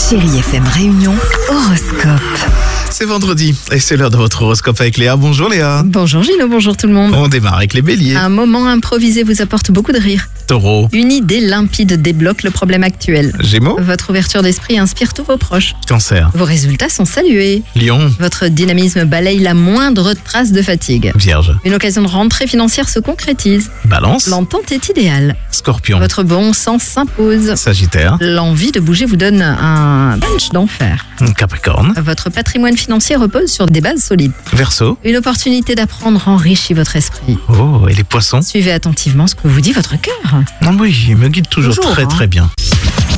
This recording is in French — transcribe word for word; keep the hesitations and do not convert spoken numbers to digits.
Chérie F M Réunion, horoscope. C'est vendredi et c'est l'heure de votre horoscope avec Léa. Bonjour Léa. Bonjour Gino, bonjour tout le monde. On démarre avec les béliers. Un moment improvisé vous apporte beaucoup de rire. Taureau. Une idée limpide débloque le problème actuel. Gémeaux. Votre ouverture d'esprit inspire tous vos proches. Cancer. Vos résultats sont salués. Lion. Votre dynamisme balaye la moindre trace de fatigue. Vierge. Une occasion de rentrée financière se concrétise. Balance. L'entente est idéale. Scorpion. Votre bon sens s'impose. Sagittaire. L'envie de bouger vous donne un punch d'enfer. Capricorne. Votre patrimoine financier repose sur des bases solides. Verseau. Une opportunité d'apprendre enrichit votre esprit. Oh, et les poissons. Suivez attentivement ce que vous dit votre cœur. Ah oui, il me guide toujours, Toujours, très hein. très bien.